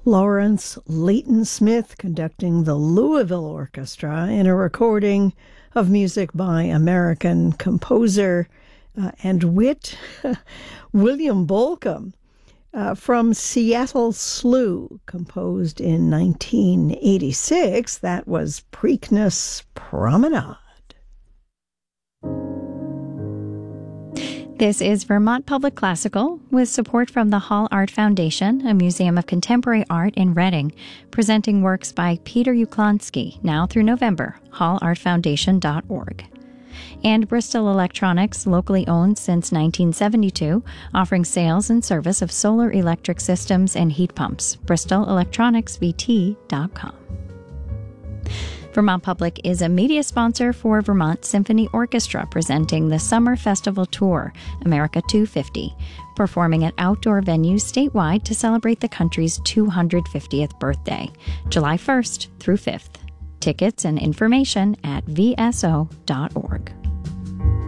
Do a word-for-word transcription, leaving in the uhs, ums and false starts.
Lawrence Leighton Smith conducting the Louisville Orchestra in a recording of music by American composer uh, and wit William Bolcom uh, from Seattle Slew, composed in nineteen eighty-six. That was Preakness Promenade. This is Vermont Public Classical, with support from the Hall Art Foundation, a museum of contemporary art in Reading, presenting works by Peter Uklonsky, now through November, hall art foundation dot org. And Bristol Electronics, locally owned since nineteen seventy-two, offering sales and service of solar electric systems and heat pumps, bristol electronics v t dot com. Vermont Public is a media sponsor for Vermont Symphony Orchestra, presenting the Summer Festival Tour, America two fifty, performing at outdoor venues statewide to celebrate the country's two hundred fiftieth birthday, July first through fifth. Tickets and information at v s o dot org.